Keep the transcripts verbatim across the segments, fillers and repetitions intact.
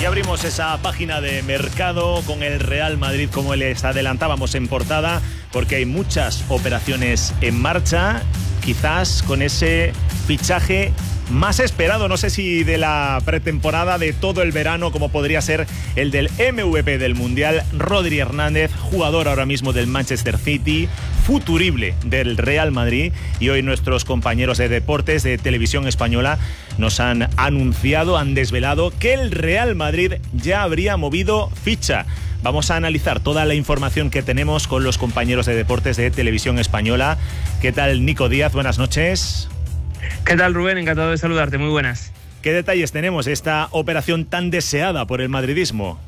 abrimos esa página de mercado con el Real Madrid, como les adelantábamos en portada, porque hay muchas operaciones en marcha, quizás con ese fichaje más esperado, no sé si de la pretemporada, de todo el verano, como podría ser el del M V P del Mundial, Rodri Hernández, jugador ahora mismo del Manchester City, futurible del Real Madrid, y hoy nuestros compañeros de deportes de Televisión Española nos han anunciado, han desvelado que el Real Madrid ya habría movido ficha. Vamos a analizar toda la información que tenemos con los compañeros de deportes de Televisión Española. ¿Qué tal, Nico Díaz? Buenas noches. ¿Qué tal, Rubén? Encantado de saludarte. Muy buenas. ¿Qué detalles tenemos de esta operación tan deseada por el madridismo?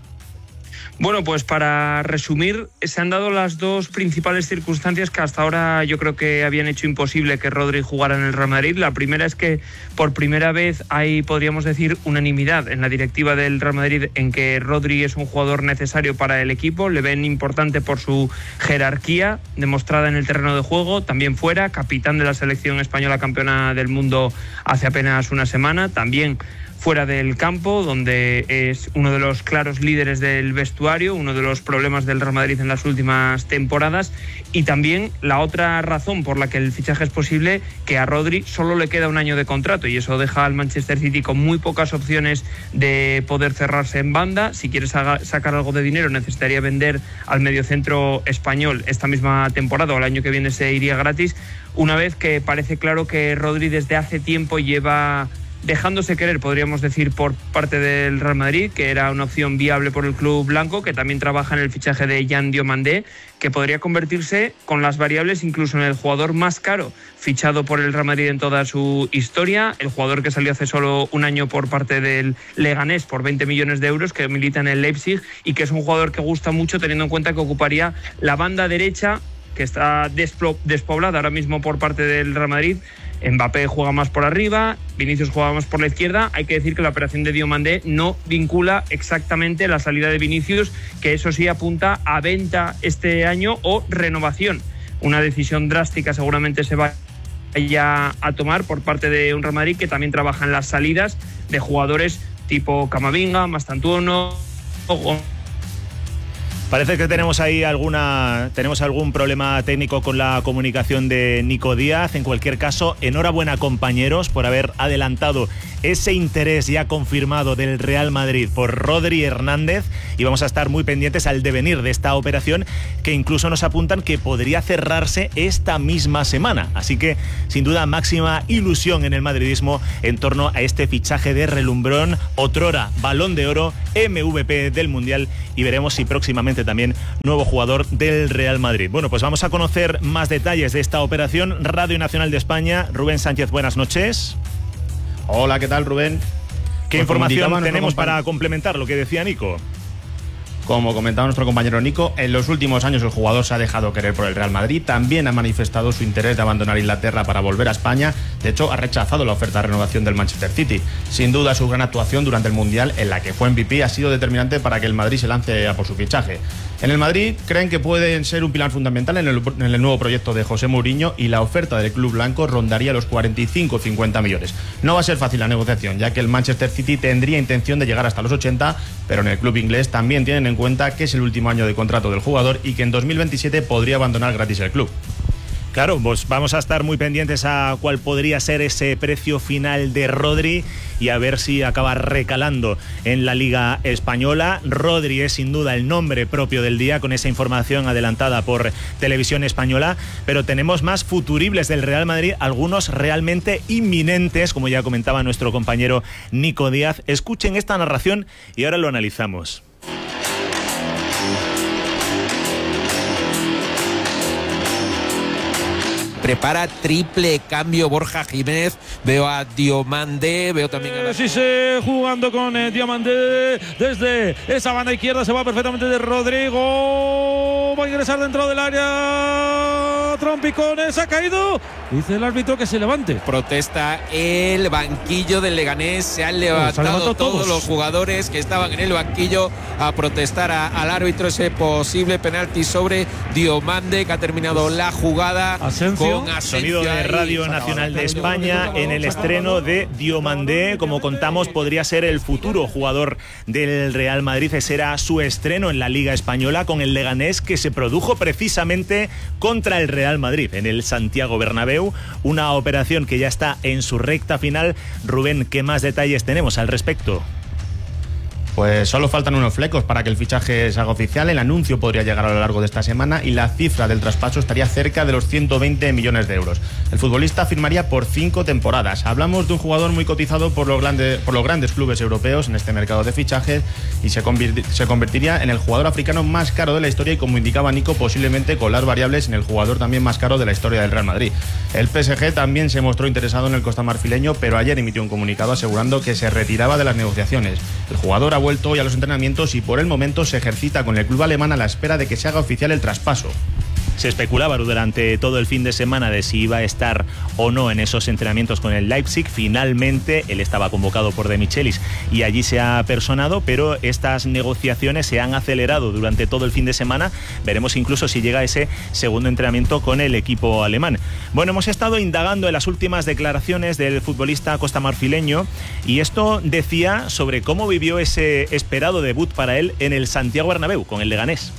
Bueno, pues para resumir, se han dado las dos principales circunstancias que hasta ahora yo creo que habían hecho imposible que Rodri jugara en el Real Madrid. La primera es que por primera vez hay, podríamos decir, unanimidad en la directiva del Real Madrid en que Rodri es un jugador necesario para el equipo. Le ven importante por su jerarquía demostrada en el terreno de juego, también fuera, capitán de la selección española campeona del mundo hace apenas una semana, también fuera del campo, donde es uno de los claros líderes del vestuario, uno de los problemas del Real Madrid en las últimas temporadas, y también la otra razón por la que el fichaje es posible, que a Rodri solo le queda un año de contrato, y eso deja al Manchester City con muy pocas opciones de poder cerrarse en banda. Si quiere sacar algo de dinero, necesitaría vender al mediocentro español esta misma temporada, o el año que viene se iría gratis, una vez que parece claro que Rodri desde hace tiempo lleva dejándose querer, podríamos decir, por parte del Real Madrid, que era una opción viable por el club blanco, que también trabaja en el fichaje de Yan Diomandé, que podría convertirse, con las variables, incluso en el jugador más caro fichado por el Real Madrid en toda su historia, el jugador que salió hace solo un año por parte del Leganés por veinte millones de euros, que milita en el Leipzig, y que es un jugador que gusta mucho, teniendo en cuenta que ocuparía la banda derecha, que está despoblada ahora mismo por parte del Real Madrid. Mbappé juega más por arriba, Vinicius juega más por la izquierda. Hay que decir que la operación de Diomandé no vincula exactamente la salida de Vinicius, que eso sí apunta a venta este año o renovación. Una decisión drástica seguramente se va ya a tomar por parte de un Real Madrid que también trabaja en las salidas de jugadores tipo Camavinga, Mastantuono o... Parece que tenemos ahí alguna tenemos algún problema técnico con la comunicación de Nico Díaz. En cualquier caso, enhorabuena, compañeros, por haber adelantado ese interés ya confirmado del Real Madrid por Rodri Hernández, y vamos a estar muy pendientes al devenir de esta operación, que incluso nos apuntan que podría cerrarse esta misma semana. Así que, sin duda, máxima ilusión en el madridismo en torno a este fichaje de relumbrón, otrora Balón de Oro, M V P del Mundial, y veremos si próximamente también nuevo jugador del Real Madrid. Bueno, pues vamos a conocer más detalles de esta operación. Radio Nacional de España, Rubén Sánchez, buenas noches. Hola, ¿qué tal, Rubén? ¿Qué pues información tenemos para complementar lo que decía Nico? Como comentaba nuestro compañero Nico, en los últimos años el jugador se ha dejado querer por el Real Madrid. También ha manifestado su interés de abandonar Inglaterra para volver a España. De hecho, ha rechazado la oferta de renovación del Manchester City. Sin duda, su gran actuación durante el Mundial, en la que fue M V P, ha sido determinante para que el Madrid se lance a por su fichaje. En el Madrid creen que pueden ser un pilar fundamental en el, en el nuevo proyecto de José Mourinho, y la oferta del club blanco rondaría los cuarenta y cinco a cincuenta millones. No va a ser fácil la negociación, ya que el Manchester City tendría intención de llegar hasta los ochenta, pero en el club inglés también tienen en cuenta que es el último año de contrato del jugador y que en dos mil veintisiete podría abandonar gratis el club. Claro, pues vamos a estar muy pendientes a cuál podría ser ese precio final de Rodri y a ver si acaba recalando en la Liga Española. Rodri es sin duda el nombre propio del día, con esa información adelantada por Televisión Española, pero tenemos más futuribles del Real Madrid, algunos realmente inminentes, como ya comentaba nuestro compañero Nico Díaz. Escuchen esta narración y ahora lo analizamos. Prepara triple cambio Borja Jiménez. Veo a Diomandé, veo también a... Sí, sí, jugando con eh, Diomandé desde esa banda izquierda. Se va perfectamente de Rodrigo. Va a ingresar dentro del área. trompicones, ha caído. Dice el árbitro que se levante. Protesta el banquillo del Leganés. Se han levantado todos. todos los jugadores que estaban en el banquillo a protestar a, al árbitro ese posible penalti sobre Diomande, que ha terminado la jugada. Asensio. Con Asensio. Sonido de Radio Nacional de España en el estreno de Diomande. Como contamos, podría ser el futuro jugador del Real Madrid. Ese era su estreno en la Liga Española con el Leganés, que se produjo precisamente contra el Real Madrid en el Santiago Bernabéu. Una operación que ya está en su recta final. Rubén, ¿qué más detalles tenemos al respecto? Pues solo faltan unos flecos para que el fichaje se haga oficial. El anuncio podría llegar a lo largo de esta semana y la cifra del traspaso estaría cerca de los ciento veinte millones de euros. El futbolista firmaría por cinco temporadas. Hablamos de un jugador muy cotizado por los, grande, por los grandes clubes europeos en este mercado de fichajes y se, convirti, se convertiría en el jugador africano más caro de la historia y, como indicaba Nico, posiblemente con las variables en el jugador también más caro de la historia del Real Madrid. El P S G también se mostró interesado en el costamarfileño, pero ayer emitió un comunicado asegurando que se retiraba de las negociaciones. El jugador ha vuelto hoy a los entrenamientos y por el momento se ejercita con el club alemán a la espera de que se haga oficial el traspaso. Se especulaba durante todo el fin de semana de si iba a estar o no en esos entrenamientos con el Leipzig. Finalmente él estaba convocado por De Michelis y allí se ha personado, pero estas negociaciones se han acelerado durante todo el fin de semana. Veremos incluso si llega ese segundo entrenamiento con el equipo alemán. Bueno, hemos estado indagando en las últimas declaraciones del futbolista costamarfileño y esto decía sobre cómo vivió ese esperado debut para él en el Santiago Bernabéu con el Leganés.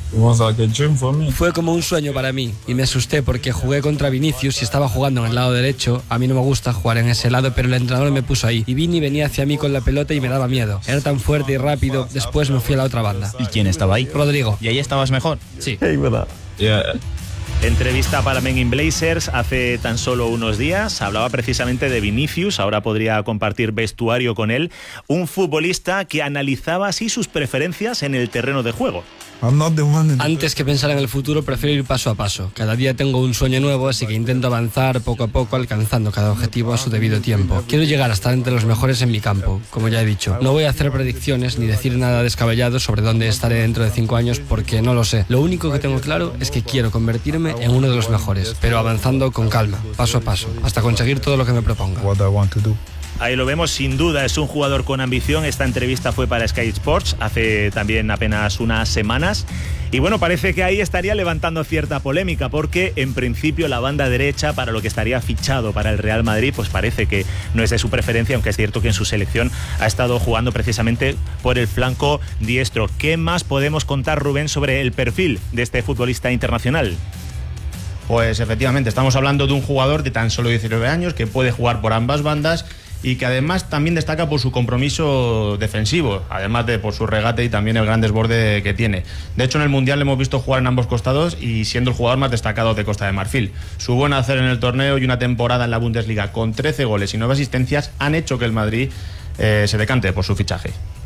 Fue como un sueño para mí y me asusté porque jugué contra Vinicius y estaba jugando en el lado derecho. A mí no me gusta jugar en ese lado, pero el entrenador me puso ahí y Vini venía hacia mí con la pelota y me daba miedo. Era tan fuerte y rápido. Después me fui a la otra banda. ¿Y quién estaba ahí? Rodrigo. ¿Y ahí estabas mejor? Sí. Yeah. Entrevista para Men in Blazers hace tan solo unos días. Hablaba precisamente de Vinicius. Ahora podría compartir vestuario con él. Un futbolista que analizaba así sus preferencias en el terreno de juego. Antes que pensar en el futuro, prefiero ir paso a paso. Cada día tengo un sueño nuevo, así que intento avanzar poco a poco, alcanzando cada objetivo a su debido tiempo. Quiero llegar a estar entre los mejores en mi campo, como ya he dicho. No voy a hacer predicciones ni decir nada descabellado sobre dónde estaré dentro de cinco años, porque no lo sé. Lo único que tengo claro es que quiero convertirme en uno de los mejores, pero avanzando con calma, paso a paso, hasta conseguir todo lo que me proponga. Ahí lo vemos, sin duda es un jugador con ambición. Esta entrevista fue para Sky Sports hace también apenas unas semanas. Y bueno, parece que ahí estaría levantando cierta polémica, porque en principio la banda derecha, para lo que estaría fichado para el Real Madrid, pues parece que no es de su preferencia, aunque es cierto que en su selección ha estado jugando precisamente por el flanco diestro. ¿Qué más podemos contar, Rubén, sobre el perfil de este futbolista internacional? Pues efectivamente, estamos hablando de un jugador de tan solo diecinueve años que puede jugar por ambas bandas y que además también destaca por su compromiso defensivo, además de por su regate y también el gran desborde que tiene. De hecho, en el Mundial le hemos visto jugar en ambos costados y siendo el jugador más destacado de Costa de Marfil. Su buen hacer en el torneo y una temporada en la Bundesliga con trece goles y nueve asistencias han hecho que el Madrid eh, se decante por su fichaje.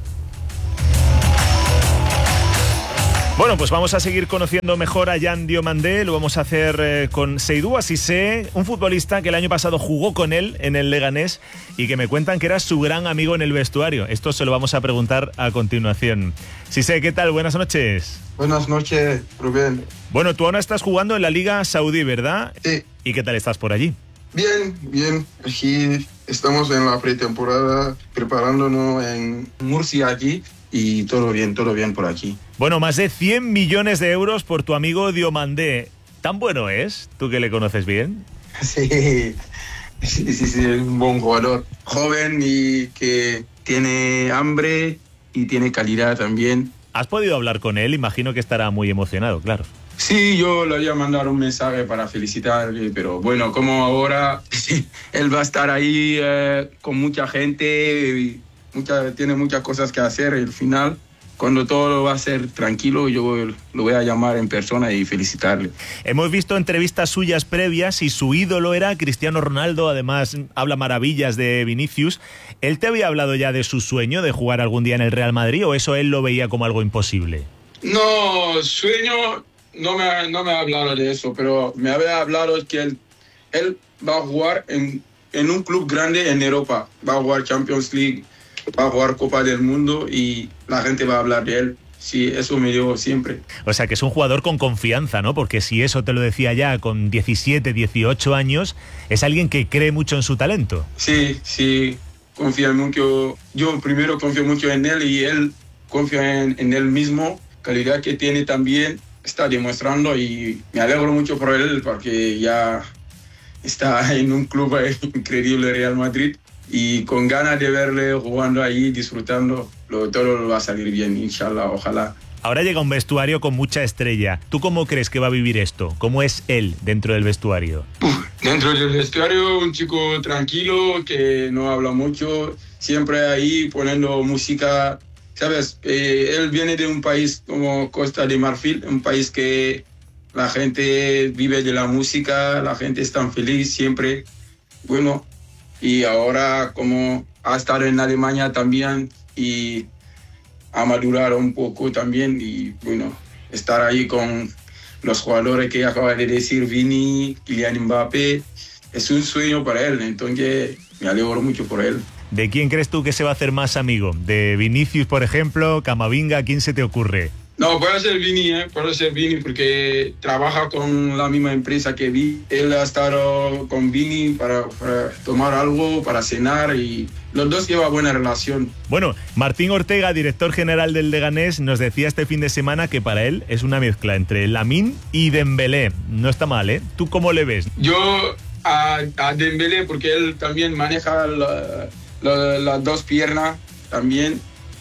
Bueno, pues vamos a seguir conociendo mejor a Yan Diomandé. Lo vamos a hacer eh, con Seydou Cissé, un futbolista que el año pasado jugó con él en el Leganés y que me cuentan que era su gran amigo en el vestuario. Esto se lo vamos a preguntar a continuación. Cissé, ¿qué tal? Buenas noches. Buenas noches, Rubén. Bueno, tú ahora estás jugando en la Liga Saudí, ¿verdad? Sí. ¿Y qué tal estás por allí? Bien, bien. Aquí estamos en la pretemporada, preparándonos en Murcia aquí. Y todo bien, todo bien por aquí. Bueno, más de cien millones de euros por tu amigo Diomandé. ¿Tan bueno es? ¿Tú que le conoces bien? Sí, sí, sí, sí, es un buen jugador. Joven y que tiene hambre y tiene calidad también. ¿Has podido hablar con él? Imagino que estará muy emocionado, claro. Sí, yo le voy a mandar un mensaje para felicitarle, pero bueno, como ahora él va a estar ahí eh, con mucha gente y Mucha, tiene muchas cosas que hacer y al final, cuando todo va a ser tranquilo, yo lo voy a llamar en persona y felicitarle. Hemos visto entrevistas suyas previas y su ídolo era Cristiano Ronaldo, además habla maravillas de Vinicius. ¿Él te había hablado ya de su sueño de jugar algún día en el Real Madrid o eso él lo veía como algo imposible? No, sueño, no me, no me ha hablado de eso, pero me había hablado que él, él va a jugar en, en un club grande en Europa, va a jugar Champions League, va a jugar Copa del Mundo y la gente va a hablar de él. sí, eso me dio siempre. O sea, que es un jugador con confianza, ¿no? Porque si eso te lo decía ya con diecisiete, dieciocho años, es alguien que cree mucho en su talento. Sí, sí, confía mucho. Yo primero confío mucho en él y él confía en, en él mismo. Calidad que tiene también está demostrando y me alegro mucho por él porque ya está en un club increíble, Real Madrid, y con ganas de verle jugando ahí, disfrutando, lo, todo va a salir bien, inshallah, ojalá. Ahora llega un vestuario con mucha estrella. ¿Tú cómo crees que va a vivir esto? ¿Cómo es él dentro del vestuario? Uf, dentro del vestuario, un chico tranquilo, que no habla mucho, siempre ahí poniendo música. ¿Sabes? Eh, él viene de un país como Costa de Marfil, un país que la gente vive de la música, la gente es tan feliz siempre. Bueno, y ahora como ha estado en Alemania también y ha madurado un poco también y bueno, estar ahí con los jugadores que acaba de decir, Vini, Kylian Mbappé, es un sueño para él, entonces me alegro mucho por él. ¿De quién crees tú que se va a hacer más amigo? ¿De Vinicius, por ejemplo? ¿Camavinga? ¿Quién se te ocurre? No, puede ser Vini, ¿eh? Puede ser Vini porque trabaja con la misma empresa que Vi. Él ha estado con Vini para, para tomar algo, para cenar y los dos llevan buena relación. Bueno, Martín Ortega, director general del Leganés, nos decía este fin de semana que para él es una mezcla entre Lamine y Dembélé. No está mal, ¿eh? ¿Tú cómo le ves? Yo a, a Dembélé porque él también maneja la, la, las dos piernas también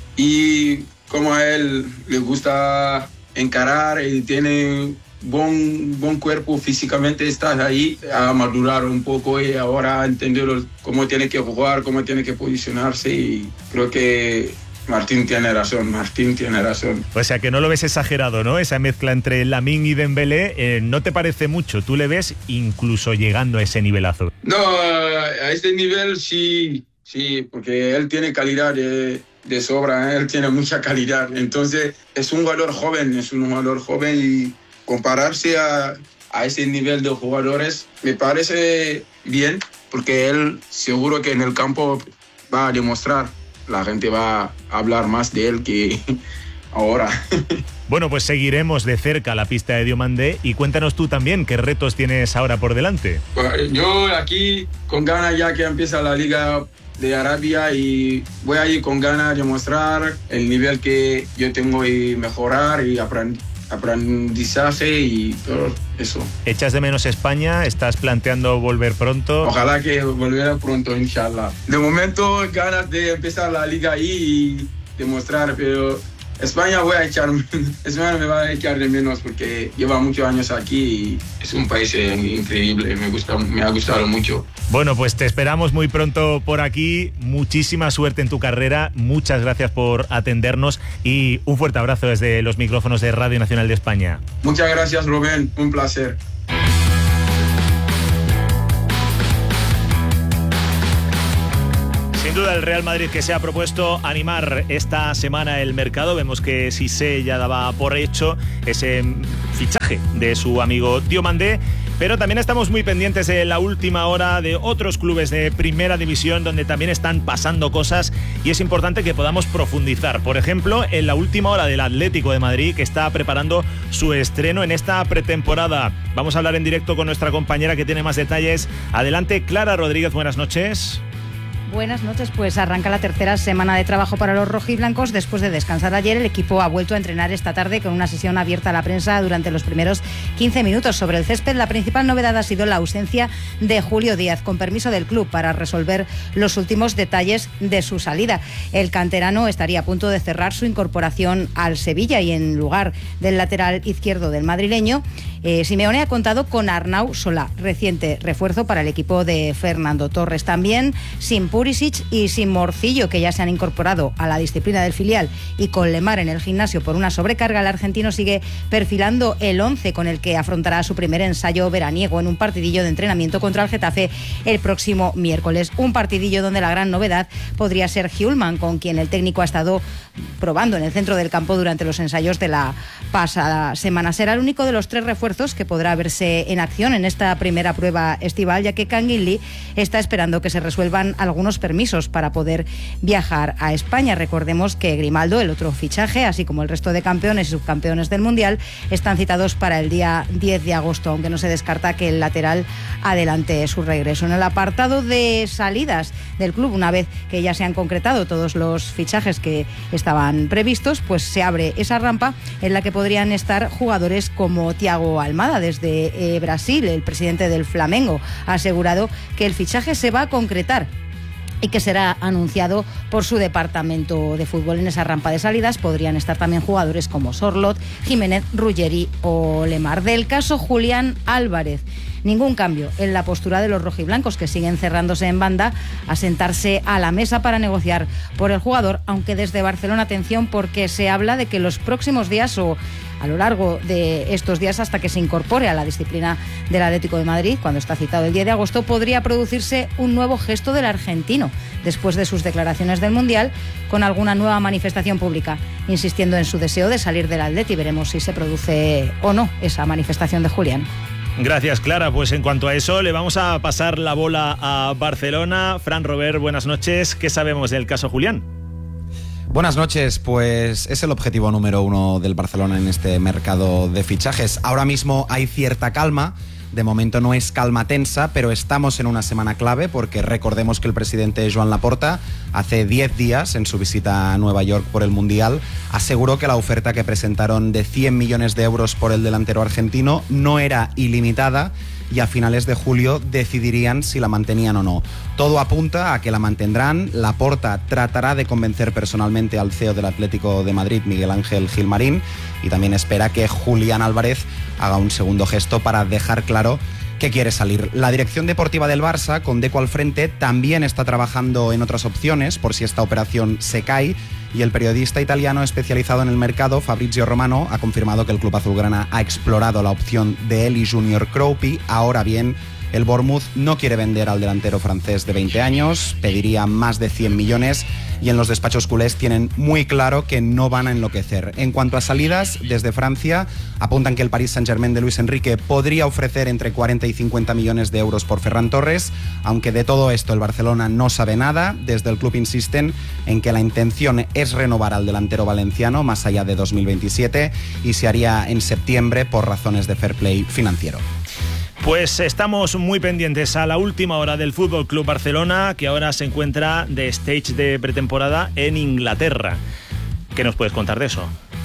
y como a él le gusta encarar y tiene buen, buen cuerpo físicamente, está ahí a madurar un poco y ahora a entender cómo tiene que jugar, cómo tiene que posicionarse y creo que Martín tiene razón, Martín tiene razón. O sea, que no lo ves exagerado, ¿no? Esa mezcla entre Lamine y Dembélé, eh, ¿no te parece mucho? ¿Tú le ves incluso llegando a ese nivelazo? No, a este nivel sí, sí, porque él tiene calidad de, de sobra, ¿eh? Él tiene mucha calidad. Entonces, es un jugador joven, es un jugador joven y compararse a, a ese nivel de jugadores me parece bien, porque él seguro que en el campo va a demostrar. La gente va a hablar más de él que ahora. Bueno, pues seguiremos de cerca la pista de Diomandé y cuéntanos tú también qué retos tienes ahora por delante. Pues yo aquí con ganas ya que empieza la Liga de Arabia y voy a ir con ganas de mostrar el nivel que yo tengo y mejorar y aprender. aprendizaje y todo eso. ¿Echas de menos España? ¿Estás planteando volver pronto? Ojalá que volviera pronto, inshallah. De momento, ganas de empezar la liga ahí y demostrar, pero España voy a echar, España me va a echar de menos porque lleva muchos años aquí y es un país increíble, me gusta, me ha gustado mucho. Bueno, pues te esperamos muy pronto por aquí, muchísima suerte en tu carrera, muchas gracias por atendernos y un fuerte abrazo desde los micrófonos de Radio Nacional de España. Muchas gracias, Rubén, un placer. Sin duda el Real Madrid que se ha propuesto animar esta semana el mercado. Vemos que Cissé ya daba por hecho ese fichaje de su amigo Diomandé, pero también estamos muy pendientes de la última hora de otros clubes de primera división donde también están pasando cosas y es importante que podamos profundizar. Por ejemplo, en la última hora del Atlético de Madrid que está preparando su estreno en esta pretemporada. Vamos a hablar en directo con nuestra compañera que tiene más detalles. Adelante, Clara Rodríguez, buenas noches. Buenas noches, pues arranca la tercera semana de trabajo para los rojiblancos. Después de descansar ayer, el equipo ha vuelto a entrenar esta tarde con una sesión abierta a la prensa durante los primeros quince minutos. Sobre el césped, la principal novedad ha sido la ausencia de Julio Díaz, con permiso del club para resolver los últimos detalles de su salida. El canterano estaría a punto de cerrar su incorporación al Sevilla y en lugar del lateral izquierdo del madrileño, eh, Simeone ha contado con Arnau Solá, reciente refuerzo para el equipo de Fernando Torres. También sin Pulisic y sin Morcillo, que ya se han incorporado a la disciplina del filial, y con Lemar en el gimnasio por una sobrecarga, el argentino sigue perfilando el once con el que afrontará su primer ensayo veraniego en un partidillo de entrenamiento contra el Getafe el próximo miércoles. Un partidillo donde la gran novedad podría ser Hjulman, con quien el técnico ha estado probando en el centro del campo durante los ensayos de la pasada semana. Será el único de los tres refuerzos que podrá verse en acción en esta primera prueba estival, ya que Kangin Lee está esperando que se resuelvan algunos algunos permisos para poder viajar a España. Recordemos que Grimaldo, el otro fichaje, así como el resto de campeones y subcampeones del Mundial, están citados para el día diez de agosto, aunque no se descarta que el lateral adelante su regreso. En el apartado de salidas del club, una vez que ya se han concretado todos los fichajes que estaban previstos, pues se abre esa rampa en la que podrían estar jugadores como Thiago Almada desde eh, Brasil. El presidente del Flamengo ha asegurado que el fichaje se va a concretar y que será anunciado por su departamento de fútbol. En esa rampa de salidas podrían estar también jugadores como Sorlot, Jiménez, Ruggeri o Lemar. Del caso Julián Álvarez, ningún cambio en la postura de los rojiblancos, que siguen cerrándose en banda a sentarse a la mesa para negociar por el jugador, aunque desde Barcelona, atención, porque se habla de que los próximos días o a lo largo de estos días, hasta que se incorpore a la disciplina del Atlético de Madrid, cuando está citado el diez de agosto, podría producirse un nuevo gesto del argentino, después de sus declaraciones del Mundial, con alguna nueva manifestación pública, insistiendo en su deseo de salir del Atleti. Veremos si se produce o no esa manifestación de Julián. Gracias, Clara. Pues en cuanto a eso, le vamos a pasar la bola a Barcelona. Fran Robert, buenas noches. ¿Qué sabemos del caso Julián? Buenas noches, pues es el objetivo número uno del Barcelona en este mercado de fichajes. Ahora mismo hay cierta calma, de momento no es calma tensa, pero estamos en una semana clave porque recordemos que el presidente Joan Laporta hace diez días, en su visita a Nueva York por el Mundial, aseguró que la oferta que presentaron de cien millones de euros por el delantero argentino no era ilimitada y a finales de julio decidirían si la mantenían o no. Todo apunta a que la mantendrán. Laporta tratará de convencer personalmente al C E O del Atlético de Madrid, Miguel Ángel Gilmarín, y también espera que Julián Álvarez haga un segundo gesto para dejar claro que quiere salir. La dirección deportiva del Barça, con Deco al frente, también está trabajando en otras opciones por si esta operación se cae, y el periodista italiano especializado en el mercado, Fabrizio Romano, ha confirmado que el club azulgrana ha explorado la opción de Eli Junior Kroupi. Ahora bien, el Bournemouth no quiere vender al delantero francés de veinte años, pediría más de cien millones, y en los despachos culés tienen muy claro que no van a enloquecer. En cuanto a salidas, desde Francia apuntan que el Paris Saint-Germain de Luis Enrique podría ofrecer entre cuarenta y cincuenta millones de euros por Ferran Torres, aunque de todo esto el Barcelona no sabe nada. Desde el club insisten en que la intención es renovar al delantero valenciano más allá de dos mil veintisiete y se haría en septiembre por razones de fair play financiero. Pues estamos muy pendientes a la última hora del Fútbol Club Barcelona, que ahora se encuentra de stage de pretemporada en Inglaterra. ¿Qué nos puedes contar de eso?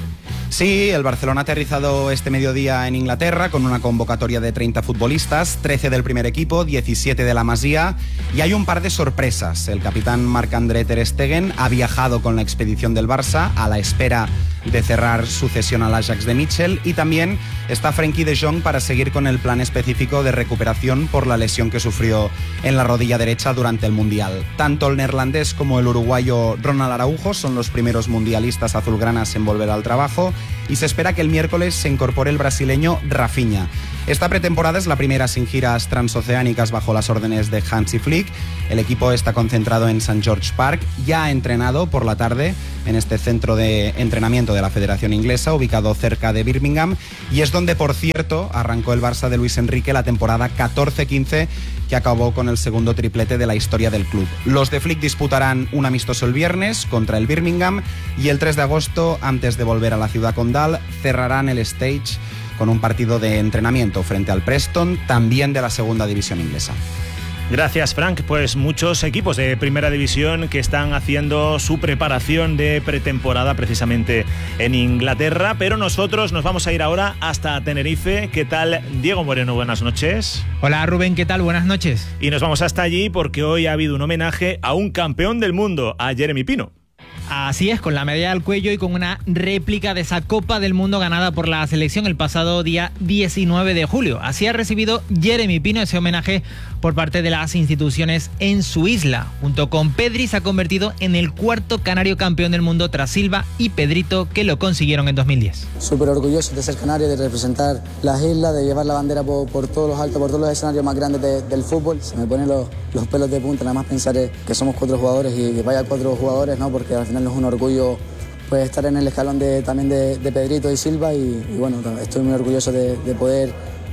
Sí, el Barcelona ha aterrizado este mediodía en Inglaterra con una convocatoria de treinta futbolistas, trece del primer equipo, diecisiete de la Masía, y hay un par de sorpresas. El capitán Marc-André ter Stegen ha viajado con la expedición del Barça a la espera de cerrar su cesión al Ajax de Mitchell, y también está Frenkie de Jong para seguir con el plan específico de recuperación por la lesión que sufrió en la rodilla derecha durante el Mundial. Tanto el neerlandés como el uruguayo Ronald Araujo son los primeros mundialistas azulgranas en volver al trabajo, y se espera que el miércoles se incorpore el brasileño Rafinha. Esta pretemporada es la primera sin giras transoceánicas bajo las órdenes de Hansi Flick. El equipo está concentrado en Saint George Park, ya ha entrenado por la tarde en este centro de entrenamiento de la Federación Inglesa, ubicado cerca de Birmingham, y es donde, por cierto, arrancó el Barça de Luis Enrique la temporada catorce quince, que acabó con el segundo triplete de la historia del club. Los de Flick disputarán un amistoso el viernes contra el Birmingham, y el tres de agosto, antes de volver a la ciudad condal, cerrarán el stage con un partido de entrenamiento frente al Preston, también de la segunda división inglesa. Gracias, Frank. Pues muchos equipos de primera división que están haciendo su preparación de pretemporada precisamente en Inglaterra, pero nosotros nos vamos a ir ahora hasta Tenerife. ¿Qué tal, Diego Moreno? Buenas noches. Hola, Rubén, ¿qué tal? Buenas noches. Y nos vamos hasta allí porque hoy ha habido un homenaje a un campeón del mundo, a Jeremy Pino. Así es, con la medalla al cuello y con una réplica de esa Copa del Mundo ganada por la selección el pasado día diecinueve de julio. Así ha recibido Jeremy Pino ese homenaje por parte de las instituciones en su isla. Junto con Pedri se ha convertido en el cuarto canario campeón del mundo tras Silva y Pedrito, que lo consiguieron en dos mil diez. Súper orgulloso de ser canario, de representar las islas, de llevar la bandera por, por todos los altos, por todos los escenarios más grandes de, del fútbol. Se me ponen los, los pelos de punta, nada más pensar que somos cuatro jugadores y que vaya cuatro jugadores, ¿no? Porque al final es un orgullo pues estar en el escalón de, también de, de Pedrito y Silva, y, y bueno, estoy muy orgulloso de, de poder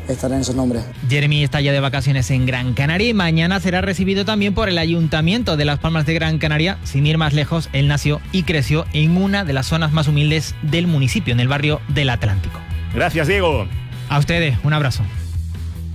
estar en esos nombres. Jeremy está ya de vacaciones en Gran Canaria y mañana será recibido también por el Ayuntamiento de Las Palmas de Gran Canaria. Sin ir más lejos, él nació y creció en una de las zonas más humildes del municipio, en el barrio del Atlántico. Gracias, Diego. A ustedes, un abrazo.